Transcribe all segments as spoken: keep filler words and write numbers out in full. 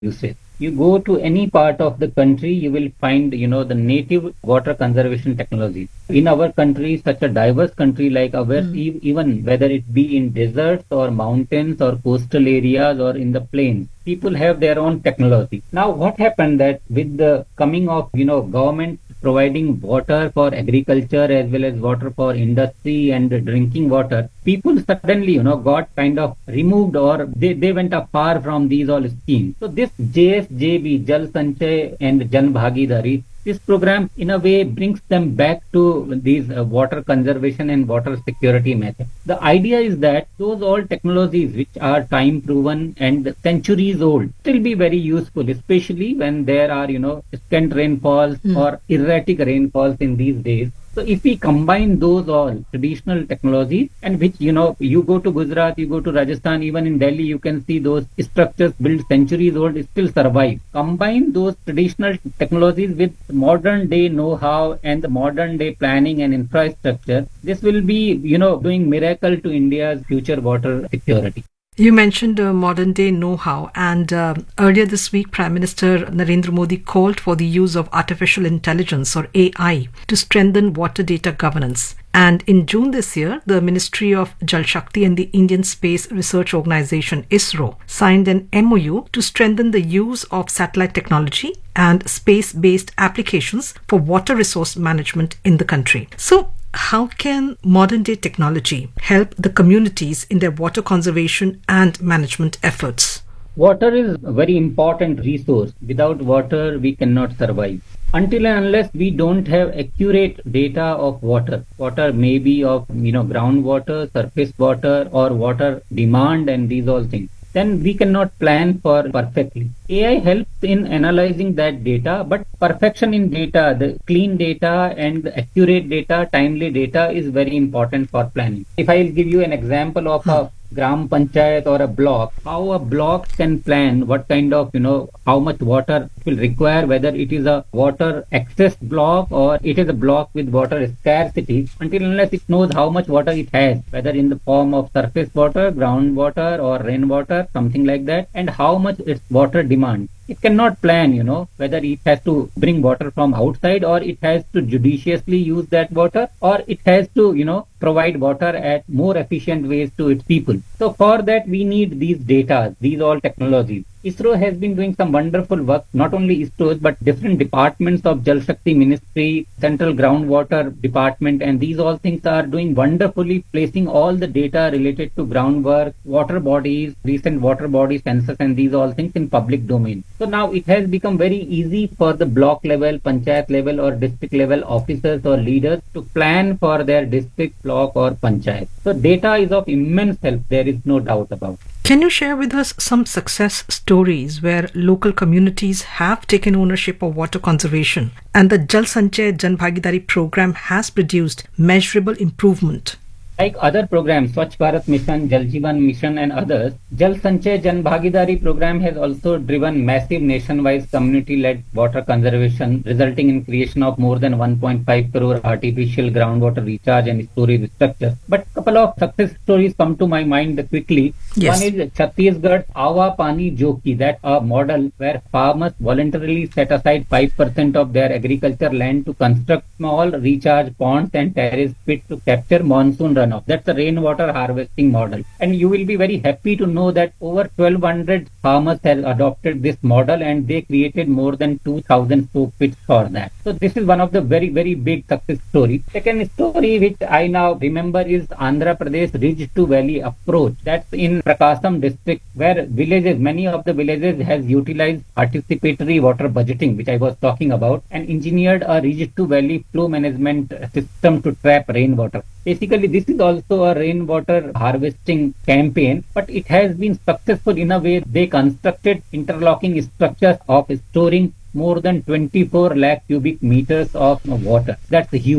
usage. You go to any part of the country, you will find, you know, the native water conservation technologies. In our country, such a diverse country like ours, Mm. e- even whether it be in deserts or mountains or coastal areas or in the plains, people have their own technology. Now, what happened that with the coming of, you know, government providing water for agriculture as well as water for industry and drinking water, people suddenly, you know, got kind of removed or they, they went afar from these all schemes. So this J S J B, Jal Sanchay and Jan Bhagidari, this program in a way brings them back to these uh, water conservation and water security methods. The idea is that those all technologies which are time proven and centuries old still be very useful, especially when there are, you know, scant rainfalls Mm. or erratic rainfalls in these days. So if we combine those all traditional technologies and which, you know, you go to Gujarat, you go to Rajasthan, even in Delhi, you can see those structures built centuries old still survive. Combine those traditional technologies with modern day know-how and the modern day planning and infrastructure. This will be, you know, doing miracle to India's future water security. You mentioned uh, modern day know how, and uh, earlier this week, Prime Minister Narendra Modi called for the use of artificial intelligence or A I to strengthen water data governance. And in June this year, the Ministry of Jal Shakti and the Indian Space Research Organization ISRO signed an M O U to strengthen the use of satellite technology and space-based applications for water resource management in the country. So, how can modern day technology help the communities in their water conservation and management efforts? Water is a very important resource. Without water, we cannot survive. Until and unless we don't have accurate data of water, water may be of, you know, groundwater, surface water, or water demand, and these all things, then we cannot plan for perfectly. A I helps in analyzing that data, but perfection in data, the clean data and the accurate data, timely data is very important for planning. If I'll give you an example of Hmm. a gram panchayat or a block, how a block can plan what kind of, you know, how much water it will require, whether it is a water excess block or it is a block with water scarcity, until unless it knows how much water it has, whether in the form of surface water, groundwater or rainwater, something like that, and how much its water demand. It cannot plan, you know, whether it has to bring water from outside or it has to judiciously use that water or it has to, you know, provide water at more efficient ways to its people. So for that, we need these data, these all technologies. ISRO has been doing some wonderful work, not only ISRO's, but different departments of Jal Shakti Ministry, Central Groundwater Department, and these all things are doing wonderfully, placing all the data related to groundwork, water bodies, recent water body census, and these all things in public domain. So now it has become very easy for the block level, panchayat level, or district level officers or leaders to plan for their district, block, or panchayat. So data is of immense help, there is no doubt about it. Can you share with us some success stories where local communities have taken ownership of water conservation and the Jal Sanchay Jan Bhagidari program has produced measurable improvement? Like other programs, Swachh Bharat Mission, Jal Jeevan Mission and others, Jal Sanchay Jan Bhagidari program has also driven massive nationwide community-led water conservation, resulting in creation of more than one point five crore artificial groundwater recharge and storage structures. But a couple of success stories come to my mind quickly. Yes. One is Chhattisgarh Awa Pani Joki, that's a model where farmers voluntarily set aside five percent of their agriculture land to construct small recharge ponds and terrace pits to capture monsoon runoff. That's a rainwater harvesting model. And you will be very happy to know that over twelve hundred farmers have adopted this model and they created more than two thousand soak pits for that. So this is one of the very, very big success stories. Second story which I now remember is Andhra Pradesh Ridge to Valley approach. That's in Prakasam district where villages, many of the villages has utilized participatory water budgeting, which I was talking about, and engineered a ridge to valley flow management system to trap rainwater. Basically, this is also a rainwater harvesting campaign, but it has been successful in a way. They constructed interlocking structures of storing more than twenty-four lakh cubic meters of water. That's huge.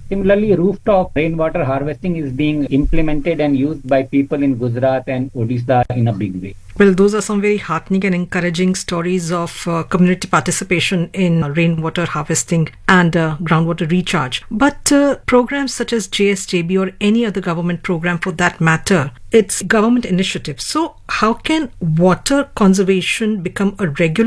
Similarly, rooftop rainwater harvesting is being implemented and used by people in Gujarat and Odisha in a big way. Well, those are some very heartening and encouraging stories of uh, community participation in uh, rainwater harvesting and uh, groundwater recharge. But uh, programs such as J S J B or any other government program for that matter, it's government initiative. So how can water conservation become a regular